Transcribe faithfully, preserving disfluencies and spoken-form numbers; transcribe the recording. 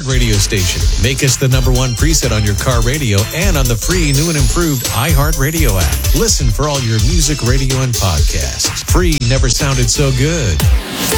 radio station. Make us the number one preset on your car radio and on the free new and improved iHeartRadio app. Listen for all your music, radio, and podcasts. Free never sounded so good.